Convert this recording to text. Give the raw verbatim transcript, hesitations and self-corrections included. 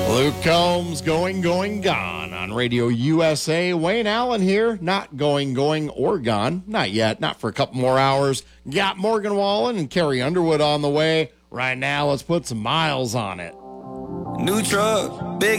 Luke Combs, Going, Going, Gone on Radio U S A. Wayne Allen here, not going, going, or gone. Not yet, not for a couple more hours. Got Morgan Wallen and Carrie Underwood on the way. Right now, let's put some miles on it. New truck, big